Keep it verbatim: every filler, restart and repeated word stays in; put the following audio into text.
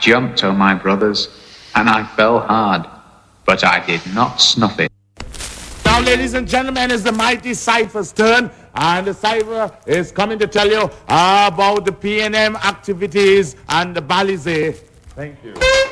jumped, oh my brothers, and I fell hard, but I did not snuff it. Now, ladies and gentlemen, it's the mighty Cypher's turn, and the Cypher is coming to tell you about the P N M activities and the Balize. Thank you.